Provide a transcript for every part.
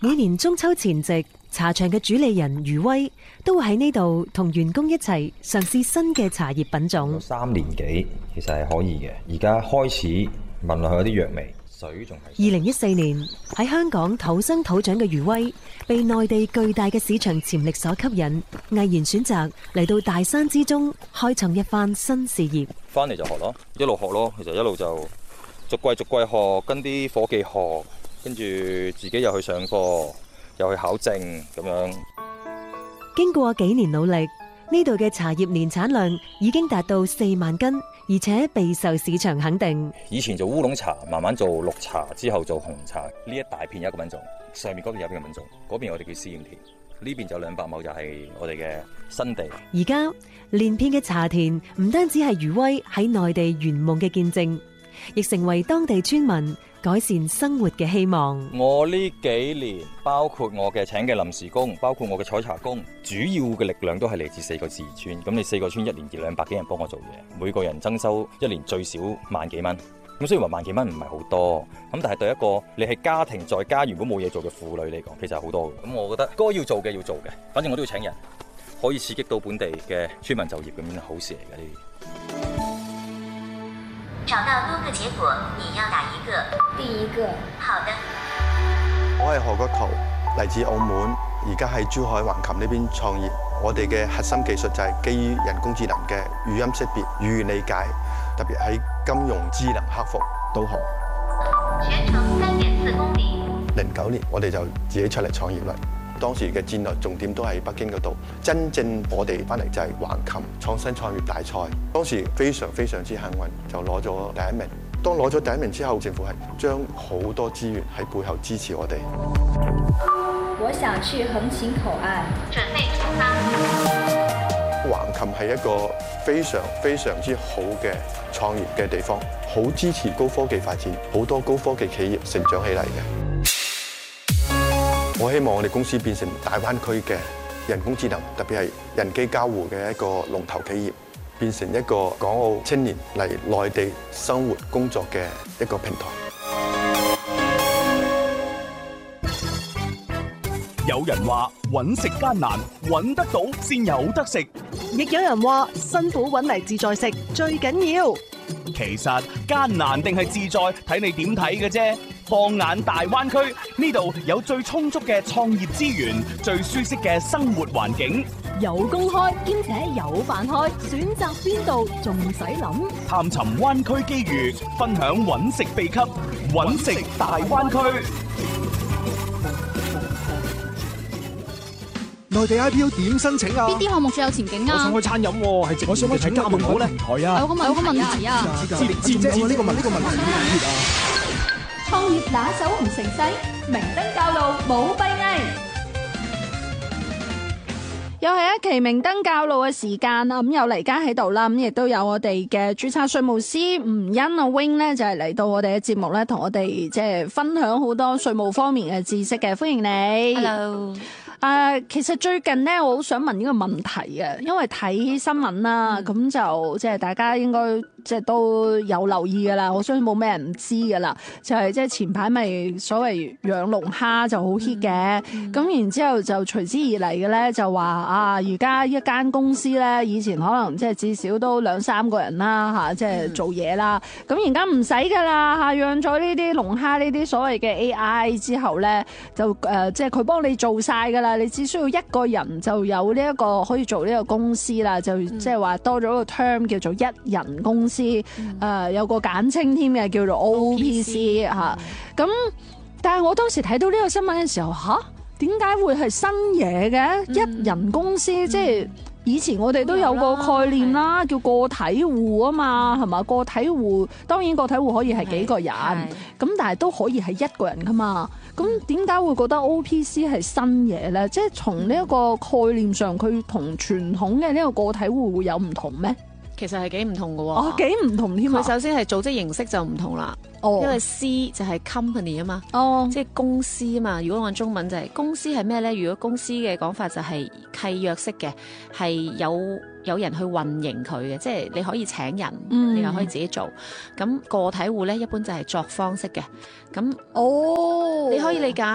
每年中秋前夕，茶場嘅主理人余威都會喺呢度同員工一齊嘗試新嘅茶葉品種。 3年幾其實係可以嘅，而家開始聞落去有啲藥味，水仲係。 2014年喺香港土生土長嘅余威，被內地巨大嘅市場潛力所吸引，毅然選擇嚟到大山之中開創一番新事業。 翻嚟就學咯，一路學咯，其實一路就逐季學，跟啲夥計學，跟住自己又去上課，又去考證咁樣。 經過幾年努力，呢度嘅茶葉年產量已經達到4萬斤，而且備受市場肯定。 以前做烏龍茶，慢慢做綠茶，之後做紅茶。呢一大片有一個品種，上面嗰邊有邊個品種，嗰邊我哋叫試驗田，呢邊就200畝就係我哋嘅新地。 而家連片嘅茶田唔單止係余威喺內地圓夢嘅見證，亦成為當地村民改善生活嘅希望。 我呢幾年，包括我嘅請嘅臨時工，包括我嘅採茶工，主要嘅力量都係嚟自4個自然村。咁你4個村一年200幾人幫我做嘢，每個人增收一年最少萬幾蚊。咁雖然話萬幾蚊唔係好多，咁但係對一個你係家庭在家原本冇嘢做嘅婦女嚟講，其實係好多嘅。咁我覺得該要做嘅要做嘅，反正我都要請人，可以刺激到本地嘅村民就業，咁樣係好事嚟嘅呢啲。 找到多個結果，你要哪一個？ 第一個。 好的。 我係何國圖，嚟自澳門，而家喺珠海橫琴呢邊創業。我哋嘅核心技術就係基於人工智能嘅語音識別、語言理解，特別喺金融智能客服導航。 全程3.4公里。 09年我哋就自己出嚟創業啦。當時嘅戰略重點都喺北京嗰度，真正我哋翻嚟就係橫琴創新創業大賽。當時非常之幸運，就攞咗第1名。當攞咗第1名之後，政府係將好多資源喺背後支持我哋。 我想去橫琴口岸， 準備出發。 橫琴係一個非常之好嘅創業嘅地方，好支持高科技發展，好多高科技企業成長起嚟嘅。我希望我哋公司變成大灣區嘅人工智能，特別係人機交互嘅一個龍頭企業，變成一個港澳青年嚟內地生活工作嘅一個平台。 有人話揾食艱難，揾得到先有得食； 亦有人話辛苦揾嚟自在食最緊要。 其實艱難定係自在，睇你點睇嘅啫。放眼大灣區，呢度有最充足嘅創業資源，最舒適嘅生活環境， 有工開兼且有飯開，選擇邊度仲唔使諗？ 探尋灣區機遇，分享揾食秘笈，揾食大灣區。 內地 IPO 點申請啊？ 邊啲項目最有前景啊？ 我想開餐飲喎，係我想開請加盟好咧。係啊， 有個問題啊！ 知呢個問題。 創業拿手唔成勢，明燈教路冇閉翳。 又係一期明燈教路嘅時間啦，咁有黎嘉喺度啦，咁亦都有我哋嘅註冊稅務師吳欣阿 Wing 咧，就係嚟到我哋嘅節目咧，同我哋即係分享好多稅務方面嘅知識嘅，歡迎你。 Hello。 其實最近咧，我好想問呢個問題啊，因為睇新聞啦，咁就即係大家應該即係都有留意噶啦，我相信冇咩人唔知噶啦，就係即係前排咪所謂養龍蝦就好 hit 嘅，咁然之後就隨之而嚟嘅咧就話啊，而家一間公司咧，以前可能即係至少都2-3個人啦嚇，即係做嘢啦，咁而家唔使噶啦嚇，養咗呢啲龍蝦呢啲所謂嘅 AI 之後咧，就即係佢幫你做晒噶啦。你只需要一個人就有呢一個可以做呢個公司啦，就即係話多咗個 term 叫做一人公司，有個簡稱添嘅叫做 OPC 嚇。咁但係我當時睇到呢個新聞嘅時候，點解會係新嘢嘅？一人公司即係以前我哋都有個概念啦，叫個體戶啊嘛，係嘛？個體戶當然個體戶可以係幾個人，咁但係都可以係一個人噶嘛。咁點解會覺得 OPC 係新嘢咧？即係從呢一個概念上，佢同傳統嘅呢個個體戶會有唔同咩？ 其實係幾唔同嘅喎。 幾唔同添啊！ 佢首先係組織形式就唔同啦。因為 C 就係 company 啊嘛，即係公司啊嘛。如果按中文就係公司係咩咧？如果公司嘅講法就係契約式嘅，係有人去運營佢嘅，即係你可以請人，你又可以自己做。咁個體戶咧一般就係作坊式嘅。咁你可以理解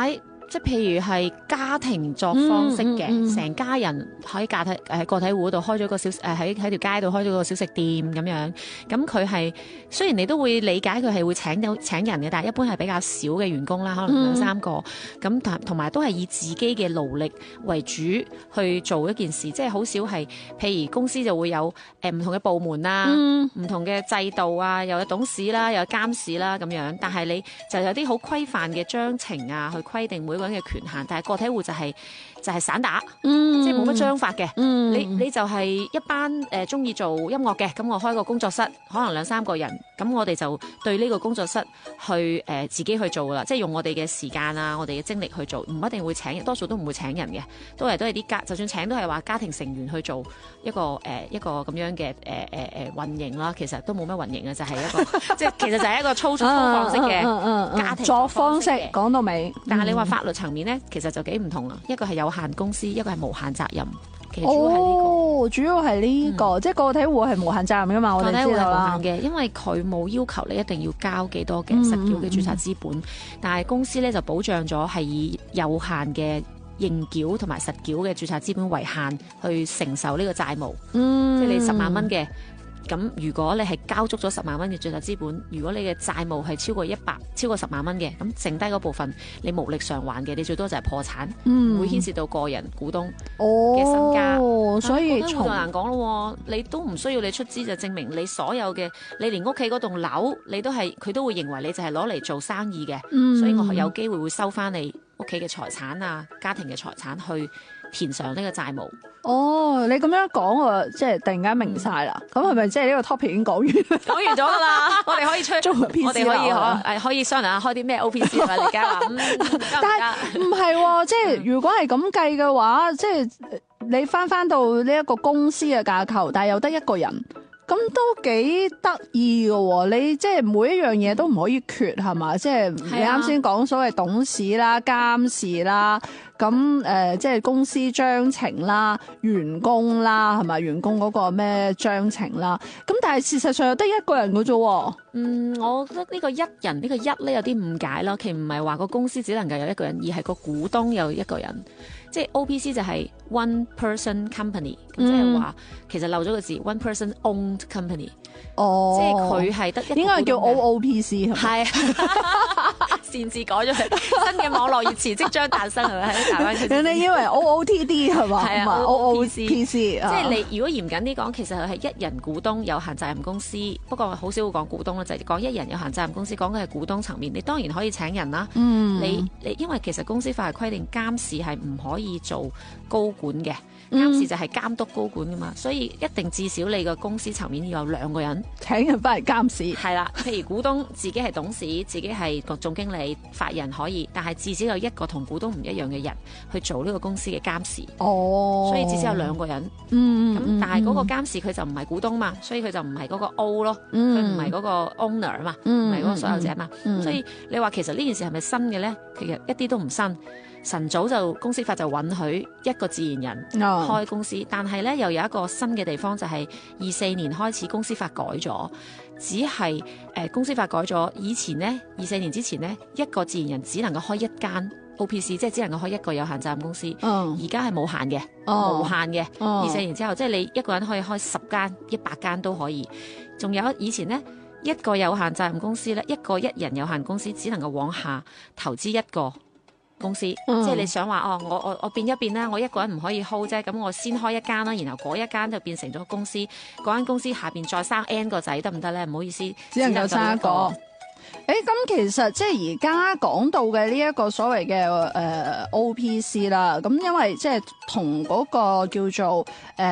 即係譬如係家庭作坊式嘅，成家人喺個體戶度開咗個小喺條街度開咗個小食店咁樣。咁佢係雖然你都會理解佢係會請人嘅，但係一般係比較少嘅員工啦，可能2、3個。咁同埋都係以自己嘅勞力為主去做一件事，即係好少係譬如公司就會有唔同嘅部門啦，唔同嘅制度啊，又有董事啦，又有監事啦咁樣。但係你就有啲好規範嘅章程啊，去規定每個人嘅權限。但係個體戶就係散打，即係冇乜章法嘅。你就係一班中意做音樂嘅，咁我開個工作室，可能2、3個人，咁我哋就對呢個工作室去自己去做啦，即係用我哋嘅時間啊，我哋嘅精力去做，唔一定會請人，多數都唔會請人嘅，都係啲就算請都係話家庭成員去做一個咁樣嘅運營啦。其實都冇乜運營嘅，就係一個即係其實就係一個粗放式嘅家庭作坊式。講到尾， 但係你話法律層面咧，其實就幾唔同啦。一個係有限公司，一個係無限責任。其實主要係呢個，即係個體戶係無限責任噶嘛。我哋知道啦。個體戶係無限嘅，因為佢冇要求你一定要交幾多嘅實繳嘅註冊資本，但係公司咧就保障咗係以有限嘅應繳同埋實繳嘅註冊資本為限去承受呢個債務。即係你10萬蚊嘅。咁如果你係交足咗10萬蚊嘅註冊資本，如果你嘅債務係超過10萬蚊嘅，咁剩低嗰部分你無力償還嘅，你最多就係破產，會牽涉到個人股東嘅身家。所以就難講咯，你都唔需要你出資就證明你所有嘅，你連屋企嗰棟樓你都係佢都會認為你就係攞嚟做生意嘅，所以我有機會收翻你屋企嘅財產啊，家庭嘅財產去填上呢個債務。 你咁樣講我即係突然間明晒啦。咁係咪即係呢個 topic 已經講完？ 講完咗㗎啦，我哋可以中文 PC 我哋可以商量下開啲咩 OPC 啊？你家話但係唔係喎？即係如果係咁計嘅話，即係你翻到呢一個公司嘅架構，但係又得一個人，咁都幾得意嘅喎。你即係每一樣嘢都唔可以缺係嘛？即係你啱先講所謂董事啦、監事啦。咁即係公司章程啦、員工啦，係咪員工嗰個咩章程啦？咁但係事實上又得一個人嘅啫。 我覺得呢個一人呢個一咧有啲誤解啦。其實唔係話個公司只能夠有一個人，而係個股東有一個人。即係 OPC 就係 one person company，即係話其實漏咗個字 one person owned company。即係佢係得一個股東嘅，應該叫 OOPC 係擅自改咗佢，新嘅網絡熱詞即將誕生，係咪喺大灣區？ 人哋以為 OOTD 係嘛？ 係啊 ，OOPC 即係你如果嚴謹啲講，其實佢係一人股東有限責任公司。不過好少會講股東啦，就係講一人有限責任公司，講嘅係股東層面。你當然可以請人啦。你因為其實公司法係規定監事係唔可以做高管嘅。監事就係監督高管噶嘛，所以一定至少你個公司層面要有2個人請人翻嚟監事。 係啦，譬如股東自己係董事，自己係總經理、法人可以，但係至少有一個同股東唔一樣嘅人去做呢個公司嘅監事。所以至少有2個人。咁但係嗰個監事佢就唔係股東嘛，所以佢就唔係嗰個 O 咯，佢唔係嗰個 owner 嘛，唔係嗰個所有者嘛。所以你話其實呢件事係咪新嘅咧？其實一啲都唔新。晨早就公司法就允許一個自然人開公司，但係咧又有一個新嘅地方，就係24年開始公司法改咗，只係公司法改咗，以前咧24年之前咧一個自然人只能夠開一間 OPC， 即係只能夠開一個有限責任公司。而家係冇限嘅，無限嘅。24年之後，即係你一個人可以開10間、100間都可以。仲有以前咧一個有限責任公司咧，一個一人有限公司只能夠往下投資一個公司，即係你想話我變一變咧，我一個人唔可以 hold 啫，咁我先開一間啦，然後嗰一間就變成咗公司，嗰間公司下邊再生 N 個仔得唔得咧？唔好意思， 只能夠生一個。咁其實即係而家講到嘅呢一個所謂嘅OPC 啦，咁因為即係同嗰個叫做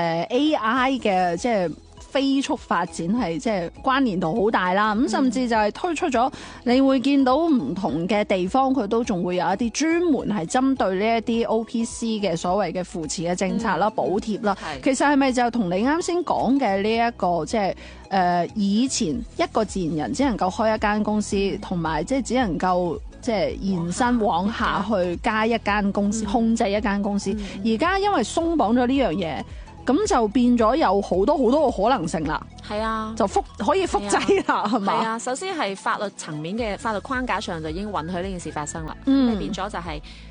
AI 嘅即係飛速發展係即係關聯度好大啦，咁甚至就係推出咗，你會見到唔同嘅地方佢都仲會有一啲專門係針對呢一啲 OPC 嘅所謂嘅扶持嘅政策啦、補貼啦。其實係咪就同你啱先講嘅呢一個即係以前一個自然人只能夠開一間公司，同埋即係只能夠即係延伸往下去加一間公司，控制一間公司。而家因為鬆綁咗呢樣嘢。咁就變咗有好多個可能性啦。 係啊， 就可以複製啦，係嘛？ 係啊，首先係法律層面嘅法律框架上就已經允許呢件事發生啦。變咗就係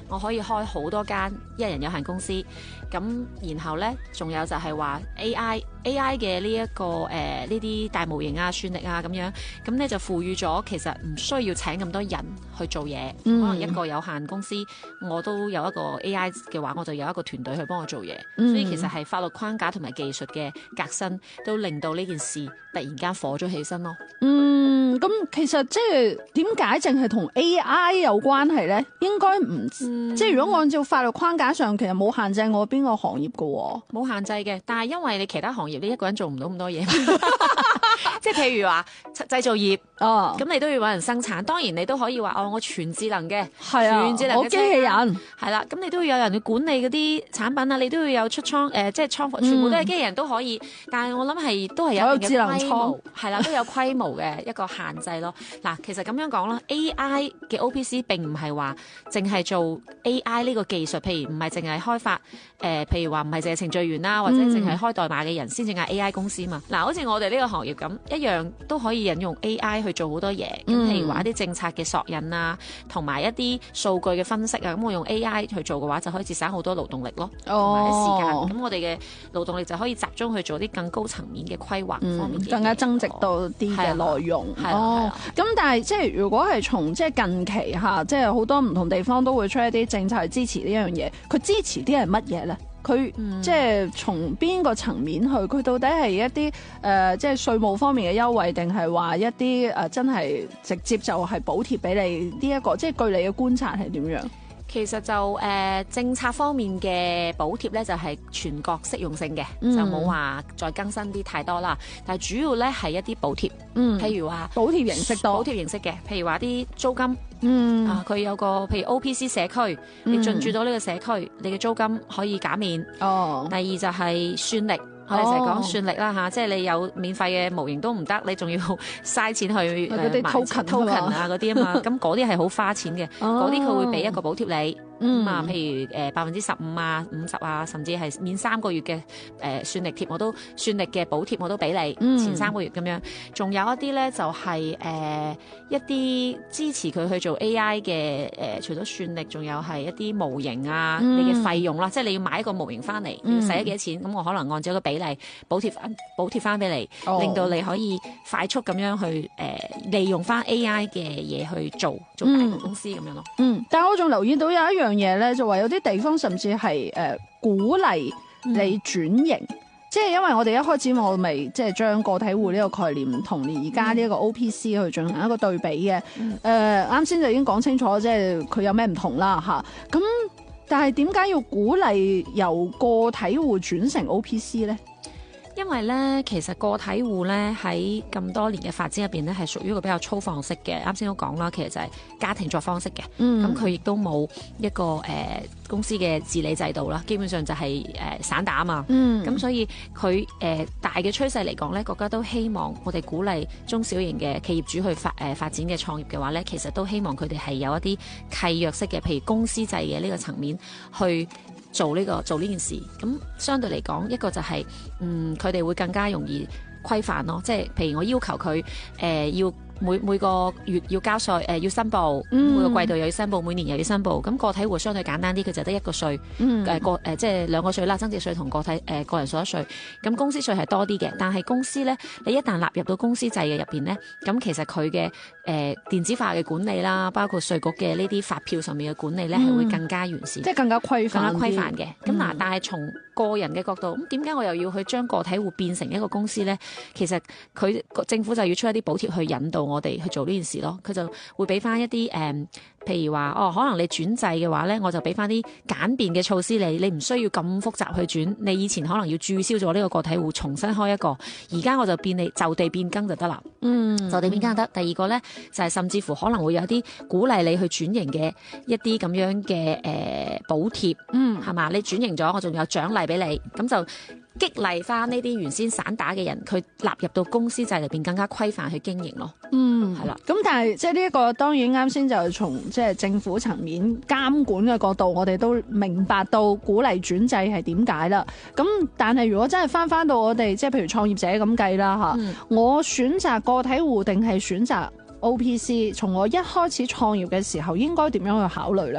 我可以開好多間一人有限公司。咁然後咧，仲有就係話 AI 嘅呢一個呢啲大模型啊、算力啊咁樣，咁咧就賦予咗其實唔需要請咁多人去做嘢，可能一個有限公司我都有一個 AI 嘅話，我就有一個團隊去幫我做嘢，所以其實係法律框架同埋技術嘅革新，都令到呢件事突然間火咗起身咯。 咁其實即係點解淨係同 AI 有關係咧？應該唔即係如果按照法律框架上，其實冇限制我邊個行業㗎喎， 冇限制嘅。但係因為你其他行業你一個人做唔到咁多嘢，即係譬如話製造業，咁你都要揾人生產。當然你都可以話我全智能嘅，全智能嘅我機器人係啦。咁你都要有人去管理嗰啲產品啊，你都要有出倉即係倉庫，全部都係機器人都可以。但係我諗都係有一定嘅智能倉， 係啦，都有規模嘅一個限制咯。嗱，其實咁樣講啦 ，AI 嘅 OPC 並唔係話淨係做 AI 呢個技術，譬如唔係淨係開發譬如話唔係淨係程序員啦，或者淨係開代碼嘅人先至嗌 AI 公司嘛。嗱，好似我哋呢個行業咁，一樣都可以引用 AI 去做好多嘢。譬如話一啲政策嘅索引啊，同埋一啲數據嘅分析啊，咁我用 AI 去做嘅話，就可以節省好多勞動力咯，同埋啲時間。咁我哋嘅勞動力就可以集中去做啲更高層面嘅規劃方面嘅嘢， 更加增值到啲嘅內容。咁但係即係如果係從即係近期嚇，即係好多唔同地方都會出一啲政策去支持呢樣嘢。佢支持啲係乜嘢咧？佢即係從邊個層面去？佢到底係一啲即係稅務方面嘅優惠，定係話一啲真係直接就係補貼俾你呢一個？即係據你嘅觀察係點樣？ 其實就政策方面嘅補貼咧，就係全國適用性嘅，就冇話再更新啲太多啦。但係主要咧係一啲補貼，譬如話補貼形式多， 補貼形式嘅，譬如話啲租金，佢有個譬如 OPC 社區，你進駐到呢個社區，你嘅租金可以減免。第二就係算力。我哋成日講算力啦嚇，即係你有免費嘅模型都唔得，你仲要嘥錢去嗰啲 token 啊嗰啲啊嘛，咁嗰啲係好花錢嘅，嗰啲佢會俾一個補貼你。譬如15%啊、50%啊，甚至係免3個月嘅算力貼，算力嘅補貼我都俾你，前3個月咁樣。仲有一啲咧就係一啲支持佢去做 AI 嘅除咗算力，仲有係一啲模型啊，你嘅費用啦，即係你要買一個模型翻嚟，要使咗幾多錢，咁我可能按照一個比例補貼翻俾你，令到你可以快速咁樣去利用翻 AI 嘅嘢去做大個公司咁樣咯。 但係我仲留意到有一樣嘢咧，就話有啲地方甚至係鼓勵你轉型，即係因為我哋一開始我咪即係將個體戶呢個概念同而家呢一個 OPC 去進行一個對比嘅。啱先就已經講清楚，即係佢有咩唔同啦嚇。咁但係點解要鼓勵由個體戶轉成 OPC 咧？ 因為咧，其實個體戶咧喺咁多年嘅發展入邊咧，係屬於一個比較粗放式嘅。啱先都講啦，其實就係家庭作坊式嘅。咁佢亦都冇一個公司嘅治理制度啦，基本上就係散打啊嘛。咁所以佢大嘅趨勢嚟講咧，國家都希望我哋鼓勵中小型嘅企業主去發展嘅創業嘅話咧，其實都希望佢哋係有一啲契約式嘅，譬如公司制嘅呢個層面去做呢件事。咁相對嚟講，一個就係佢哋會更加容易規範咯，即係譬如我要求佢要每個月要交稅，要申報，每個季度又要申報，每年又要申報。咁個體戶相對簡單啲，佢就得一個稅，即係2個稅啦，增值稅同個人所得稅。咁公司稅係多啲嘅，但係公司咧，你一旦納入到公司制嘅入邊咧，咁其實佢嘅電子化嘅管理啦，包括稅局嘅呢啲發票上面嘅管理咧，係會更加完善， 即係更加規範嘅。咁嗱，但係從個人嘅角度，咁點解我又要去將個體戶變成一個公司咧？其實政府就要出一啲補貼去引導我哋去做呢件事咯。佢就會俾翻一啲譬如話可能你轉制嘅話咧，我就俾翻啲簡便嘅措施你唔需要咁複雜去轉。你以前可能要註銷咗呢個體戶，重新開一個，而家我就就地變更就得啦。就地變更得。第二個咧就係甚至乎可能會有啲鼓勵你去轉型嘅一啲咁樣嘅補貼，係嘛？你轉型咗，我仲有獎勵俾你，咁就激勵翻呢啲原先散打嘅人，佢納入到公司制裏邊更加規範去經營咯。係啦。 咁但係即係呢一個當然啱先就從即係政府層面監管嘅角度，我哋都明白到鼓勵轉制係點解啦。咁但係如果真係翻到我哋即係譬如創業者咁計啦嚇，我選擇個體戶定係選擇 OPC？從我一開始創業嘅時候應該點樣去考慮咧？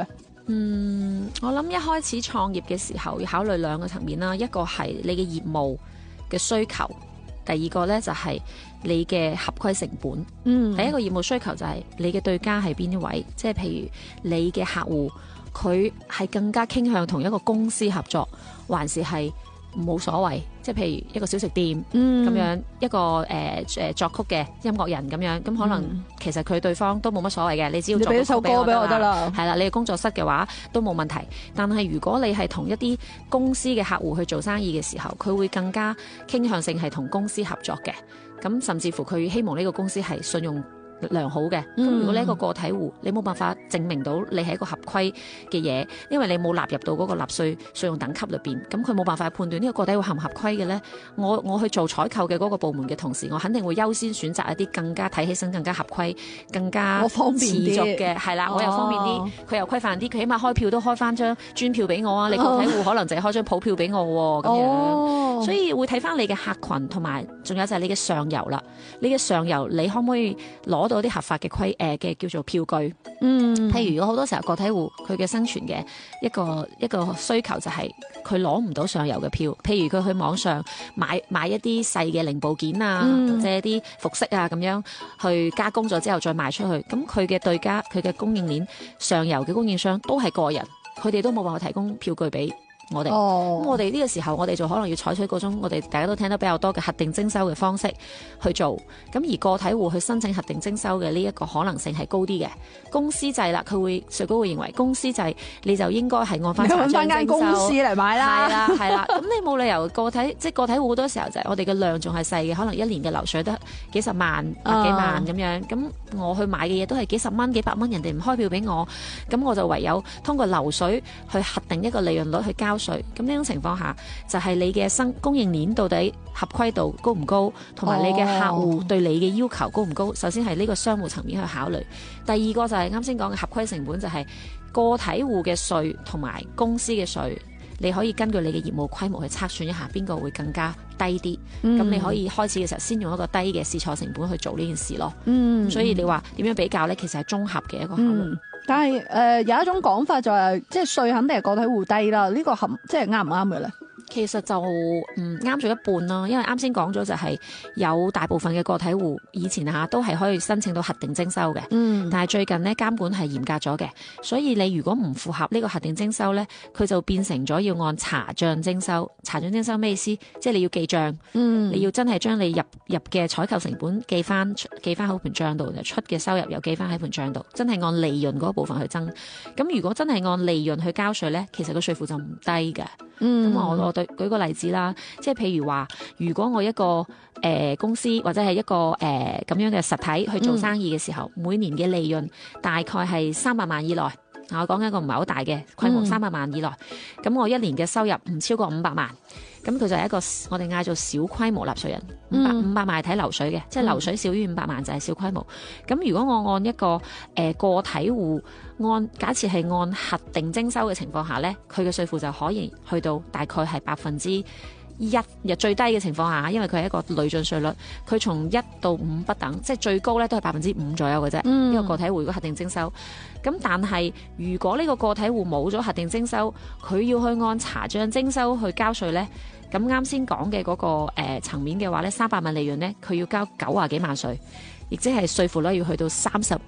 我諗一開始創業嘅時候要考慮兩個層面啦，一個係你嘅業務嘅需求，第二個呢就係你嘅合規成本。第一個業務需求就係你嘅對家係邊一位，即係譬如你嘅客戶佢係更加傾向同一個公司合作，還是係冇所謂，即係譬如一個小食店咁樣，一個作曲嘅音樂人咁樣，咁可能其實佢對方都冇乜所謂嘅，你只要作首歌俾我得啦，係啦，你嘅工作室嘅話都冇問題。但係如果你係同一啲公司嘅客戶去做生意嘅時候，佢會更加傾向性係同公司合作嘅，咁甚至乎佢希望呢個公司係信用良好嘅。咁如果你一個個體戶，你冇辦法證明到你係一個合規嘅嘢，因為你冇納入到嗰個納稅信用等級裏邊，咁佢冇辦法判斷呢個個體戶合唔合規嘅呢。我去做採購嘅嗰個部門嘅同事，我肯定會優先選擇一啲更加睇起身更加合規、更加持續嘅，係啦，我又方便啲，佢又規範啲，佢起碼開票都開翻張專票俾我啊！你個體戶可能淨係開張普票俾我咁樣，所以會睇翻你嘅客群，同埋仲有就係你嘅上游啦。你嘅上游你可唔可以攞到啲合法嘅嘅叫做票據？譬如如果好多時候個體戶佢嘅生存嘅一個需求就係佢攞唔到上游嘅票，譬如佢去網上買一啲細嘅零部件啊，或者一啲服飾啊咁樣去加工咗之後再賣出去，咁佢嘅對家佢嘅供應鏈上游嘅供應商都係個人，佢哋都冇辦法提供票據俾我哋。咁我哋呢個時候我哋就可能要採取嗰種我哋大家都聽得比較多嘅核定徵收嘅方式去做，咁而個體戶去申請核定徵收嘅呢一個可能性係高啲嘅。公司制啦，稅局會認為公司制你就應該係按翻查帳徵收， 公司嚟買啦， 係啦，咁你冇理由個體戶好多時候就係我哋嘅量仲係細嘅，可能一年嘅流水得幾十萬、百幾萬咁樣，咁我去買嘅嘢都係幾十蚊、幾百蚊，人哋唔開票俾我，咁我就唯有通過流水去核定一個利潤率去交稅。咁呢種情況下，就係你嘅供應鏈到底合規度高唔高，同埋你嘅客戶對你嘅要求高唔高。首先係呢個商戶層面去考慮，第二個就係啱先講嘅合規成本，就係個體戶嘅稅同埋公司嘅稅，你可以根據你嘅業務規模去測算一下邊個會更加低啲。咁你可以開始嘅時候先用一個低嘅試錯成本去做呢件事咯。所以你話點樣比較呢？其實係綜合嘅一個考慮。 但係有一種講法就係，即係稅肯定係個體戶低啦。呢個即係啱唔啱嘅咧？ 其實就啱咗一半啦，因為啱先講咗就係有大部分嘅個體戶以前都係可以申請到核定徵收嘅，但係最近呢監管係嚴格咗嘅，所以你如果唔符合呢個核定徵收呢，佢就變成咗要按查帳徵收。查帳徵收咩意思？即係你要記帳，你要真係將你入嘅採購成本記翻喺盤帳度，出嘅收入又記翻喺盤帳度，真係按利潤嗰部分去增。咁如果真係按利潤去交稅呢，其實個稅負就唔低嘅。咁我舉個例子啦，即係譬如話，如果我一個公司或者係一個咁樣嘅實體去做生意嘅時候，每年嘅利潤大概係300萬以內。我講緊一個唔係好大嘅規模，300萬以內。咁我一年嘅收入唔超過500萬，咁佢就係一個我哋嗌做小規模納稅人。500萬係睇流水嘅，即係流水少於500萬就係小規模。咁如果我按一個個體戶假設係按核定徵收嘅情況下呢，佢嘅稅負就可以去到大概係1%，最低嘅情況下，因為佢係一個累進稅率，佢從1到5不等，即係最高咧都係5%左右嘅啫。呢個個體戶如果核定徵收，咁但係如果呢個個體戶冇咗核定徵收，佢要去按查帳徵收去交稅呢。咁啱先講嘅嗰個層面嘅話呢，300萬利潤呢，佢要交90幾萬稅，亦即係稅負率要去到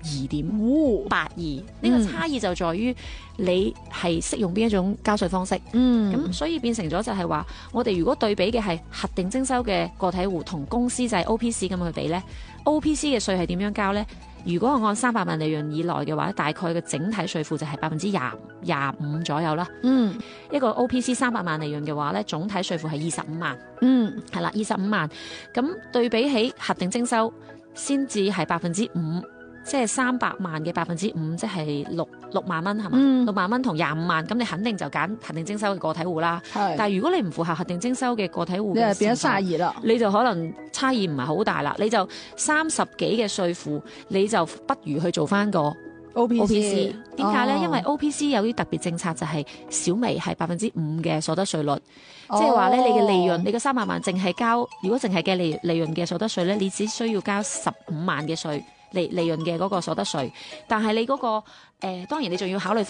32.82%。呢個差異就在於你係適用邊一種交稅方式。咁所以變成咗就係話，我哋如果對比嘅係核定徵收嘅個體戶同公司制 OPC 咁去比呢， OPC 嘅稅係點樣交呢？如果我按300萬利潤以內嘅話，大概嘅整體稅負就係25%左右啦。一個 OPC 300萬利潤嘅話咧，總體稅負係25萬。係啦，25萬。咁對比起核定徵收，先至係5%，即係300萬嘅5%，即係6萬蚊係嘛？6萬蚊同25萬，咁你肯定就揀核定徵收嘅個體戶啦。但係如果你唔符合核定徵收嘅個體戶，你就變咗32啦。你就可能差異唔係好大啦，你就30幾嘅稅負，你就不如去做翻個 OPC。點解呢？因為 OPC 有啲特別政策，就係小微係5%嘅所得稅率，即係話咧，你嘅利潤，你嘅300萬淨係交，如果淨係嘅利潤嘅所得稅咧，你只需要交15萬嘅稅。利潤嘅嗰個所得稅，但係你嗰個當然你仲要考慮